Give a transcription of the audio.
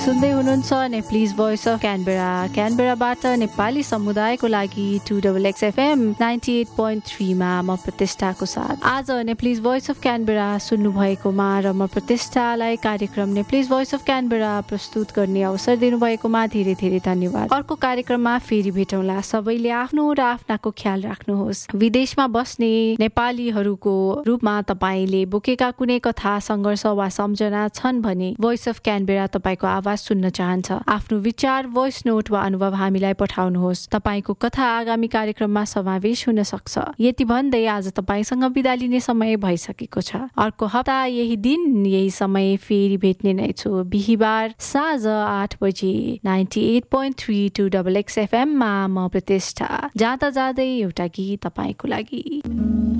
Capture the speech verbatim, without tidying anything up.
सुन्दै हुनुहुन्छ Nepalese voice of Canberra क्यानबेराबाट Nepali समुदायको लागि two double x FM ninety at point थ्रीमा म प्रतिष्ठाको साथ। आज नेप्लिज भोइस अफ क्यानबेरा सुन्नु भएकोमा र म प्रतिष्ठालाई कार्यक्रम नेप्लिज भोइस अफ क्यानबेरा प्रस्तुत गर्ने अवसर दिनुभएकोमा धेरै धेरै धन्यवाद। अर्को कार्यक्रममा फेरि भेटौँला। सबैले आफ्नो र आफ्नाको ख्याल राख्नुहोस्। विदेशमा बस्ने नेपालीहरूको रूपमा तपाईँले बोकेका कुनै कथा, सङ्घर्ष वा सम्झना छन् भने भोइस अफ क्यानबेरा तपाईँको आवाज सुन्न चाहन्छ। आफ्नो विचार, भोइस नोट वा अनुभव हामीलाई पठाउनुहोस्। तपाईँको कथा आगामी कार्यक्रममा समावेश हुन सक्छ। यति भन्दै आज तपाईँसँग बिदा लिने समय भइसकेको छ। अर्को हप्ता यही दिन यही समय फेरि भेट्ने नै छु। बिहिबार साँझ आठ बजे ninety at point three two double x एफएममा म प्रतिष्ठा। जाँदा जाँदै एउटा गीत तपाईँको लागि।